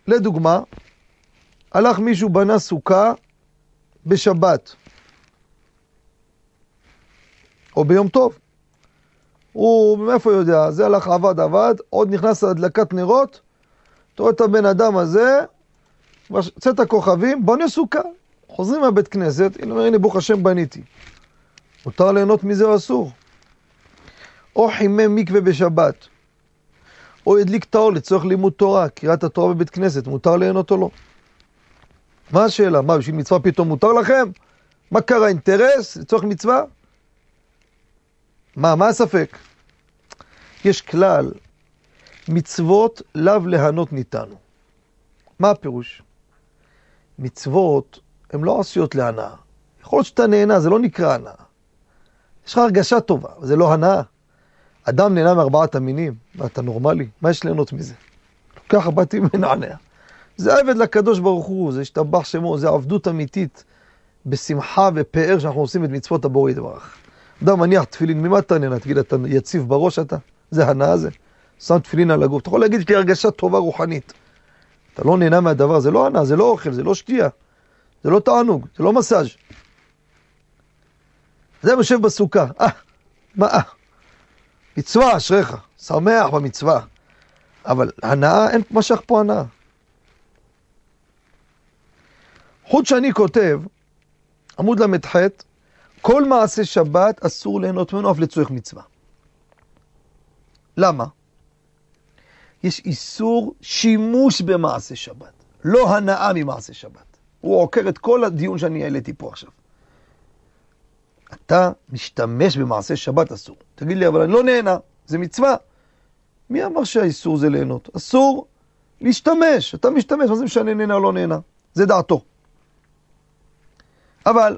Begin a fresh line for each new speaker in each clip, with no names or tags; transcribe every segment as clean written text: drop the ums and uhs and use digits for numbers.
לדוגמה, הלך מישהו בנה סוכה בשבת, או ביום טוב. הוא, מאיפה יודע? זה הלך עבד, עוד נכנס להדלקת נרות, אתה רואה את הבן אדם הזה, צאת הכוכבים, בונה סוכה. חוזרים מהבית כנסת, הנה ברוך השם בניתי. מותר ליהנות מזה או אסור? או חימם מקווה בשבת, או הדליק את האור לצורך לימוד תורה, קריאת התורה בבית כנסת, מותר ליהנות או לא? מה השאלה? מה, בשביל מצווה פתאום מותר לכם? מה קרה, אינטרס לצורך מצווה? מה הספק? יש כלל, מצוות לאו להנות ניתנו. מה הפירוש? מצוות הן לא עשויות להנאה. יכול להיות שאתה נהנה, זה לא נקרא הנאה. יש לך הרגשה טובה, זה לא הנאה. אדם נהנה מארבעת המינים, ואתה נורמלי, מה יש ליהנות מזה? ככה באתי מנענע. זה עבד לקדוש ברוך הוא, זה השתבח שמו, זה עבדות אמיתית, בשמחה ופאר שאנחנו עושים את מצוות הבורא יתברך. אדם מניח תפילין, ממה אתה נהנה? תגיד, אתה יציב בראש אתה? זה הנאה זה? שם תפילין על הגוף. אתה יכול להגיד, יש לי הרגשה טובה רוחנית. אתה לא נהנה מהדבר, זה לא הנאה, זה לא אוכל, זה לא שתייה. זה לא תענוג, זה לא מסאז'. זה יושב בסוכה. מצווה, אשריך, שמח במצווה. אבל הנאה, אין משך פה הנאה. חוץ שאני כותב, עמוד למ"ח, כל מעשה שבת אסור ליהנות ממנו אף לצורך מצווה. למה? יש איסור שימוש במעשה שבת, לא הנאה ממעשה שבת. הוא עוקר את כל הדיון שאני העליתי פה עכשיו. אתה משתמש במעשה שבת אסור. תגיד לי, אבל אני לא נהנה, זה מצווה. מי אמר שהאיסור זה ליהנות? אסור להשתמש, אתה משתמש, מה זה משנה נהנה או לא נהנה? זה דעתו. אבל,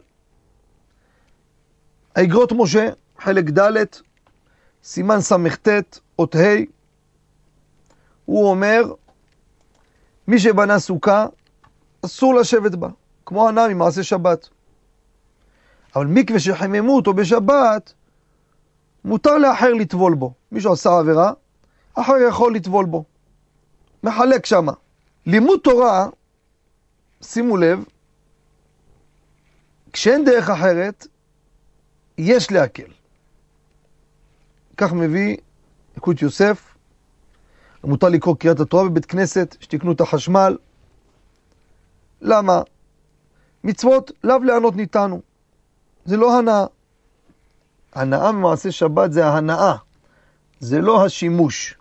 האגרות משה, חלק ד', סימן סמ"ט, אות ה', הוא אומר, מי שבנה סוכה, אסור לשבת בה, כמו הנאה ממעשה שבת. אבל מקווה שחיממו אותו בשבת, מותר לאחר לטבול בו. מישהו עשה עבירה, אחר יכול לטבול בו. מחלק שמה. לימוד תורה, שימו לב, כשאין דרך אחרת, יש להקל. כך מביא יקוד יוסף, מותר לקרוא קריאת התורה בבית כנסת, שתקנו את החשמל. למה? מצוות לאו להנות ניתנו. זה לא הנאה. הנאה ממעשה שבת זה ההנאה. זה לא השימוש.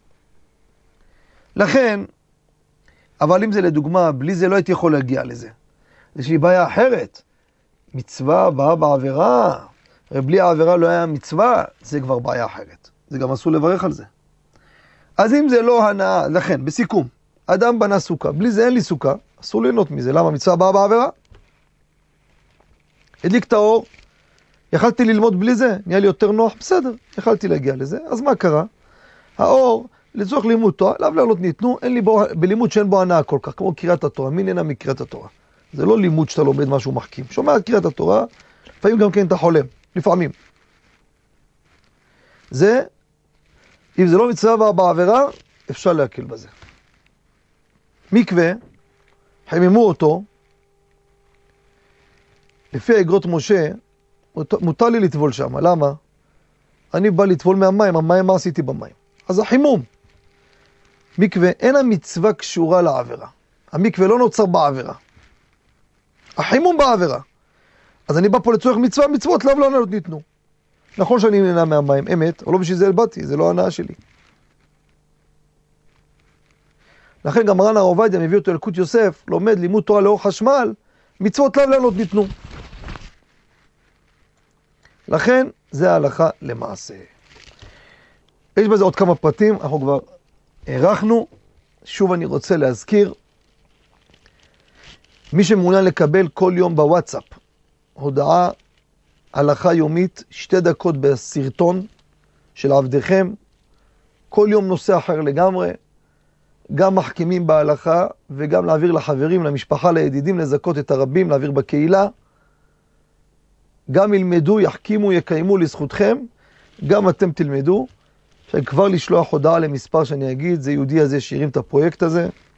לכן, אבל אם זה לדוגמה, בלי זה לא הייתי יכול להגיע לזה. יש לי בעיה אחרת. מצווה באה בעבירה, ובלי העבירה לא היה מצווה, זה כבר בעיה אחרת. זה גם אסור לברך על זה. אז אם זה לא הנאה, לכן, בסיכום, אדם בנה סוכה, בלי זה אין לי סוכה, אסור ליהנות מזה. למה? מצווה באה בעבירה? הדליק את האור, יכלתי ללמוד בלי זה, נהיה לי יותר נוח, בסדר, יכלתי להגיע לזה, אז מה קרה? האור, לצורך לימוד תורה, לאו להנות ניתנו, אין לי בלימוד שאין בו הנאה כל כך, כמו קריאת התורה, מי נהנה מקריאת התורה? זה לא לימוד שאתה לומד משהו מחכים, שומע קריאת התורה, לפעמים גם כן אתה חולם, לפעמים. זה, אם זה לא מצווה בעבירה, אפשר להקל בזה. מקווה, חיממו אותו, לפי האגרות משה, מותר לי לטבול שם. למה? אני בא לטבול מהמים, המים מה עשיתי במים? אז החימום. מקווה, אין המצווה קשורה לעבירה. המקווה לא נוצר בעבירה. החימום בעבירה. אז אני בא פה לצורך מצווה, מצוות לאו להנות ניתנו. נכון שאני נהנה מהמים, אמת, אבל לא בשביל זה באתי, זה לא ההנאה שלי. לכן גם מרן הר עובדיה מביא אותו ילקוט יוסף, לומד לימוד תורה לאור חשמל, מצוות לאו להנות ניתנו. לכן זה ההלכה למעשה. יש בזה עוד כמה פרטים, אנחנו כבר הערכנו. שוב אני רוצה להזכיר, מי שמעוניין לקבל כל יום בוואטסאפ הודעה הלכה יומית, 2 דקות בסרטון של עבדכם, כל יום נושא אחר לגמרי, גם מחכימים בהלכה וגם להעביר לחברים, למשפחה, לידידים, לזכות את הרבים, להעביר בקהילה, גם ילמדו, יחכימו, יקיימו לזכותכם, גם אתם תלמדו. אפשר כבר לשלוח הודעה למספר שאני אגיד, זה יהודי הזה שהרים את הפרויקט הזה,